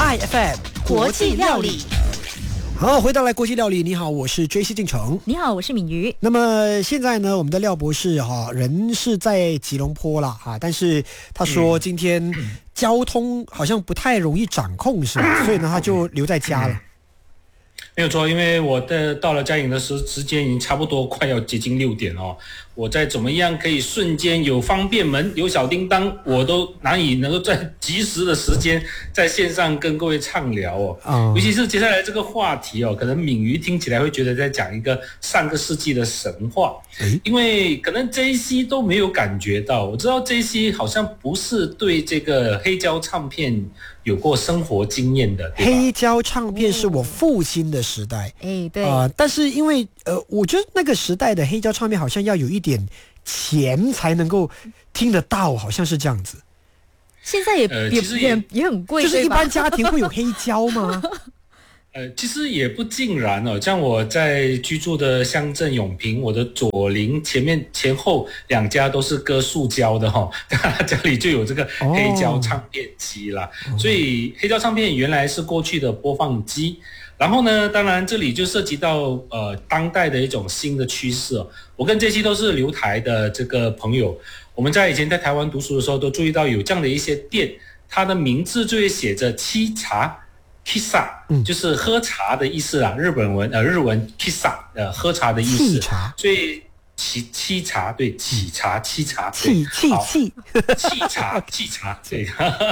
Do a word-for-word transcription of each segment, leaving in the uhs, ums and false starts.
I F M 国际料理。好，回到来国际料理，你好，我是 J C 进城。 你好，我是敏瑜。 那么现在呢，我们的廖博士哈、啊，人是在吉隆坡啦哈、啊，但是他说今天交通好像不太容易掌控是吧？所以呢，他就留在家了。 没有错，因为我的到了嘉颖的时时间已经差不多快要接近六点哦，我再怎么样可以瞬间有方便门有小叮当，我都难以能够在及时的时间在线上跟各位畅聊哦。哦尤其是接下来这个话题哦，可能敏瑜听起来会觉得在讲一个上个世纪的神话，因为可能 J C 都没有感觉到。我知道 J C 好像不是对这个黑胶唱片有过生活经验的，对吧？ 黑胶唱片是我父亲的时代， 哎，对啊、呃，但是因为呃，我觉得那个时代的黑胶唱片好像要有一点钱才能够听得到，好像是这样子。 现在也、 呃、 也其实也也很贵， 就是一般家庭会有黑胶吗？ 呃，其实也不尽然哦。像我在居住的乡镇永平，我的左邻前面前后两家都是割塑胶的哦，家里就有这个黑胶唱片机啦。哦、所以黑胶唱片原来是过去的播放机。然后呢，当然这里就涉及到呃当代的一种新的趋势哦。我跟这期都是留台的这个朋友，我们在以前在台湾读书的时候都注意到有这样的一些店，它的名字就会写着沏茶。Kissa 就是喝茶的意思啦，日本文呃日文 Kissa 呃喝茶的意思，所以沏沏茶对沏茶沏茶沏沏沏沏茶沏茶对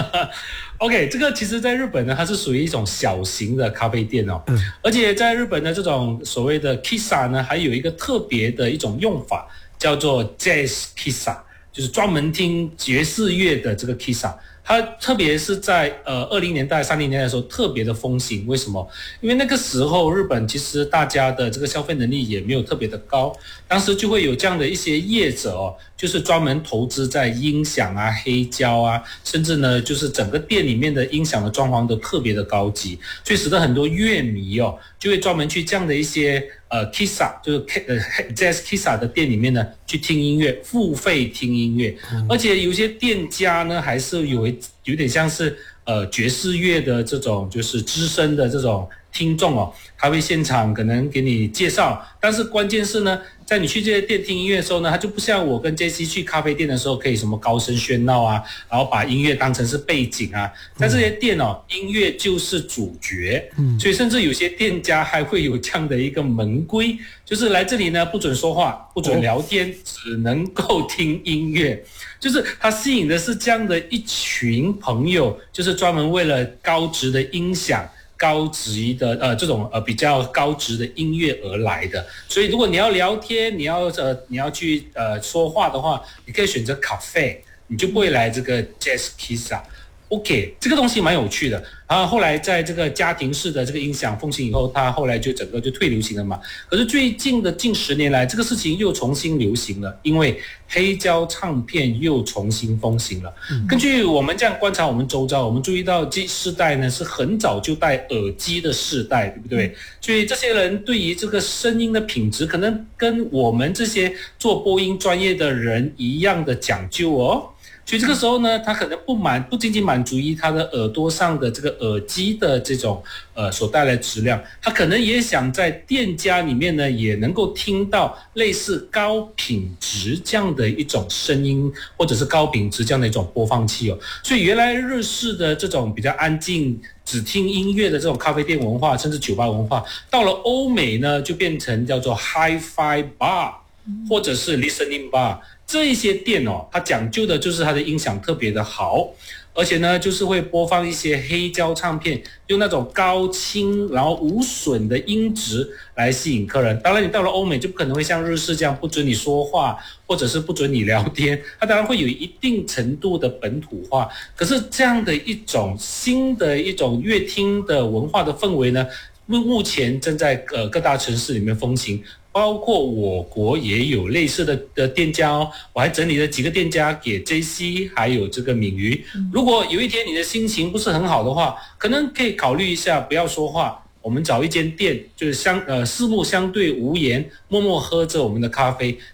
，OK 这个其实在日本呢，它是属于一种小型的咖啡店哦，嗯、而且在日本的这种所谓的 Kissa 呢，还有一个特别的一种用法，叫做 Jazz Kissa， 就是专门听爵士乐的这个 Kissa。它特别是在呃二零年代、三零年代的时候特别的风行，为什么？因为那个时候日本其实大家的这个消费能力也没有特别的高，当时就会有这样的一些业者哦，就是专门投资在音响啊、黑胶啊，甚至呢就是整个店里面的音响的装潢都特别的高级，所以使得很多乐迷哦就会专门去这样的一些呃 Kissa 就是 K 呃 Jazz Kissa 的店里面呢去听音乐，付费听音乐，嗯、而且有些店家呢还是有有点像是呃爵士乐的这种就是资深的这种听众哦，他会现场可能给你介绍，但是关键是呢，在你去这些店听音乐的时候呢，他就不像我跟 J C 去咖啡店的时候可以什么高声喧闹啊，然后把音乐当成是背景啊，在这些店哦，音乐就是主角，嗯，所以甚至有些店家还会有这样的一个门规，就是来这里呢不准说话，不准聊天，哦、只能够听音乐。就是他吸引的是这样的一群朋友，就是专门为了高质的音响、高级的呃这种呃比较高质的音乐而来的。所以如果你要聊天，你要呃你要去呃说话的话，你可以选择咖啡，你就不会来这个 Jazz Kissa。OK， 这个东西蛮有趣的。然后后来在这个家庭式的这个音响风行以后，它后来就整个就退流行了嘛。可是最近的近十年来，这个事情又重新流行了，因为黑胶唱片又重新风行了。嗯、根据我们这样观察我们周遭，我们注意到这世代呢是很早就戴耳机的世代，对不对？嗯、所以这些人对于这个声音的品质，可能跟我们这些做播音专业的人一样的讲究哦。所以这个时候呢，他可能不满，不仅仅满足于他的耳朵上的这个耳机的这种呃所带来的质量，他可能也想在店家里面呢也能够听到类似高品质这样的一种声音，或者是高品质这样的一种播放器哦。所以原来日式的这种比较安静，只听音乐的这种咖啡店文化，甚至酒吧文化，到了欧美呢就变成叫做 Hi-Fi Bar， 或者是 Listening Bar。这一些店哦，它讲究的就是它的音响特别的好，而且呢，就是会播放一些黑胶唱片，用那种高清然后无损的音质来吸引客人。当然，你到了欧美就不可能会像日式这样不准你说话，或者是不准你聊天，它当然会有一定程度的本土化。可是这样的一种新的一种乐听的文化的氛围呢，目前正在呃各大城市里面风行。包括我国也有类似的的店家哦，我还整理了几个店家给 J C 还有这个敏瑜。如果有一天你的心情不是很好的话，可能可以考虑一下不要说话，我们找一间店，就是相呃四目相对无言，默默喝着我们的咖啡，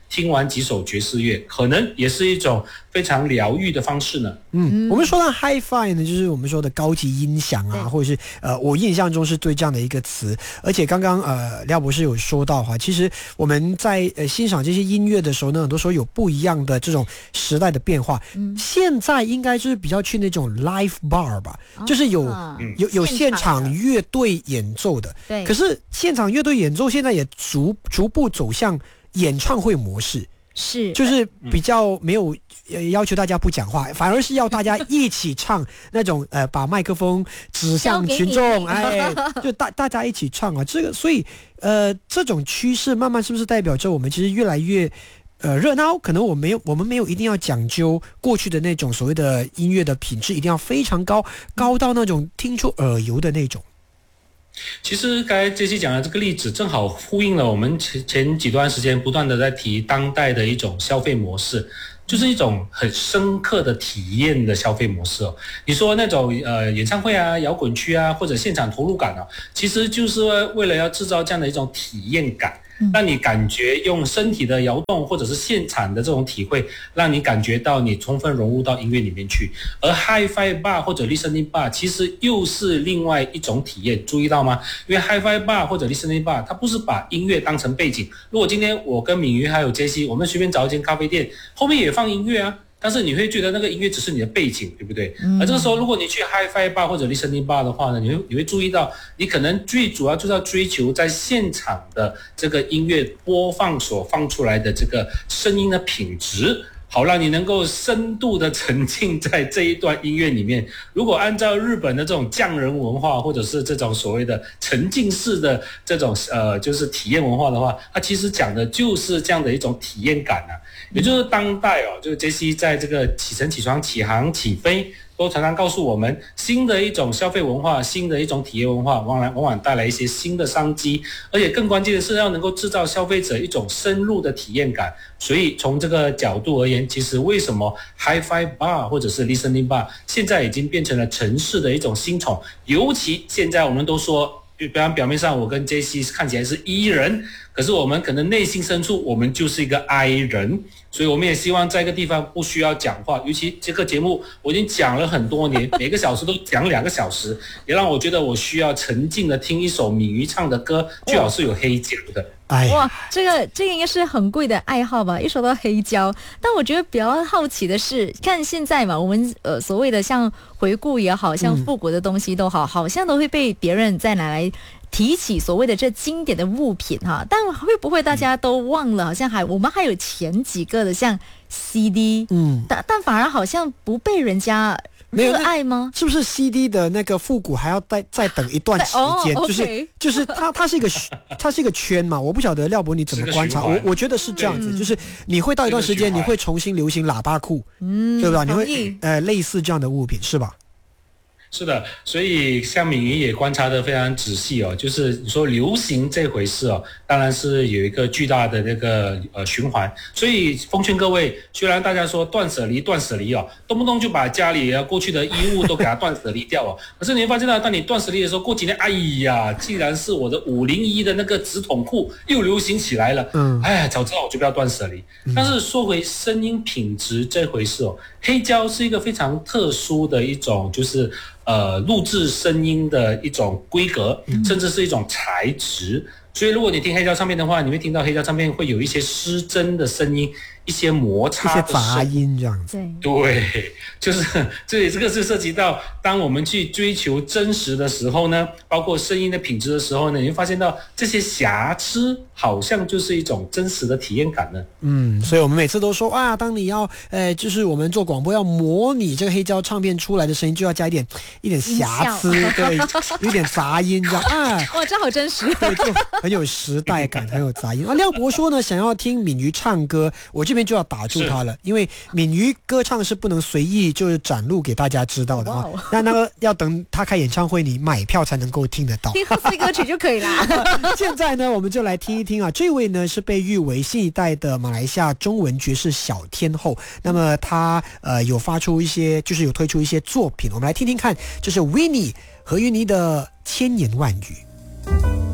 听完几首爵士乐，可能也是一种非常疗愈的方式呢。 嗯，我们说到 Hi-Fi 呢，就是我们说的高级音响啊，或者是呃，我印象中是对这样的一个词。而且刚刚呃廖博士有说到哈，其实我们在呃欣赏这些音乐的时候呢，很多时候有不一样的这种时代的变化。嗯，现在应该就是比较去那种 live bar 吧，哦、就是有、嗯、有有现场乐队演奏的。 对， 可是现场乐队演奏现在也逐逐步走向演唱会模式。 是， 就是比较没有呃要求大家不讲话，反而是要大家一起唱那种呃把麦克风指向群众，哎，就大大家一起唱啊，这个所以呃这种趋势慢慢是不是代表着我们其实越来越呃热闹？可能我没有我们没有一定要讲究过去的那种所谓的音乐的品质一定要非常高，高到那种听出耳油的那种。 其实刚才杰西讲的这个例子正好呼应了我们前前几段时间不断的在提当代的一种消费模式，就是一种很深刻的体验的消费模式哦。你说那种呃演唱会啊、摇滚区啊，或者现场投入感啊，其实就是为了要制造这样的一种体验感。让你感觉用身体的摇动或者是现场的这种体会，让你感觉到你充分融入到音乐里面去。而 Hi-Fi Bar 或者 Listening Bar 其实又是另外一种体验，注意到吗？因为 Hi-Fi Bar 或者 Listening Bar 它不是把音乐当成背景。如果今天我跟敏瑜还有杰西，我们随便找一间咖啡店，后面也放音乐啊，但是你会觉得那个音乐只是你的背景，对不对？嗯、而这个时候，如果你去 Hi-Fi Bar 或者 Listening Bar 的话呢，你会你会注意到，你可能最主要就是要追求在现场的这个音乐播放所放出来的这个声音的品质，好让你能够深度的沉浸在这一段音乐里面。如果按照日本的这种匠人文化，或者是这种所谓的沉浸式的这种呃就是体验文化的话，它其实讲的就是这样的一种体验感啊。也就是当代哦，就是杰西在这个起承起床、起航起飞，都常常告诉我们，新的一种消费文化、新的一种体验文化，往往往往带来一些新的商机，而且更关键的是要能够制造消费者一种深入的体验感。所以从这个角度而言，其实为什么 Hi-Fi Bar 或者是 Listening Bar 现在已经变成了城市的一种新宠，尤其现在我们都说，比方表面上我跟 J C 看起来是 E 人，可是我们可能内心深处我们就是一个 I 人，所以我们也希望在一个地方不需要讲话，尤其这个节目我已经讲了很多年，每个小时都讲两个小时，也让我觉得我需要沉浸的听一首敏瑜唱的歌，最好是有黑胶的。 哇，这个这个应该是很贵的爱好吧？一说到黑胶，但我觉得比较好奇的是，看现在嘛，我们呃所谓的像回顾也好，像复古的东西都好，嗯、好像都会被别人再拿来提起所谓的这经典的物品哈。但会不会大家都忘了？好像还我们还有前几个的像 C D， 嗯，但但反而好像不被人家热爱吗？ 是不是 C D 的那个复古还要再再等一段时间？ 哦、 就是、 okay、 就是它它是一个它是一个圈嘛，我不晓得廖博你怎么观察，我我觉得是这样子，就是你会到一段时间你会重新流行喇叭裤，嗯，对吧？你会呃类似这样的物品是吧？ 是的，所以像敏瑜也观察得非常仔细哦，就是你说流行这回事哦，当然是有一个巨大的那个呃循环，所以奉劝各位，虽然大家说断舍离断舍离哦，动不动就把家里过去的衣物都给它断舍离掉哦，可是你会发现到，当你断舍离的时候，过几年，哎呀，既然是我的五零一的那个直筒裤又流行起来了，嗯，哎呀，早知道我就不要断舍离。嗯、但是说回声音品质这回事哦，黑胶是一个非常特殊的一种，就是呃，录制声音的一种规格，甚至是一种材质。所以，如果你听黑胶唱片的话，你会听到黑胶唱片会有一些失真的声音，一些摩擦的声音， 一些杂音这样子。 对，就是这里这个是涉及到，当我们去追求真实的时候呢，包括声音的品质的时候呢，你会发现到这些瑕疵好像就是一种真实的体验感呢。 嗯，所以我们每次都说啊，当你要，呃，就是我们做广播要模拟这个黑胶唱片出来的声音，就要加一点一点瑕疵，对，有一点杂音这样啊。 哇，这好真实。 对，就很有时代感，很有杂音啊。廖博说呢，想要听敏瑜唱歌，我这边就要打住他了，因为敏瑜歌唱是不能随意就是展露给大家知道的啊。Wow. 那那个要等他开演唱会，你买票才能够听得到。 听贺岁歌曲就可以啦。 现在呢，我们就来听一听啊，这位呢是被誉为新一代的马来西亚中文爵士小天后。那么他呃有发出一些，就是有推出一些作品，我们来听听看，就是 Winnie 何云妮的千言万语。